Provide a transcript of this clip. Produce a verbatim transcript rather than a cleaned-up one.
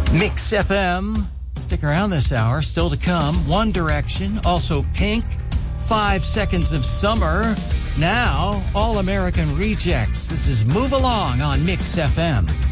Mix F M. Stick around this hour. Still to come. One Direction. Also Pink. Five Seconds of Summer. Now, All American Rejects. This is Move Along on Mix F M.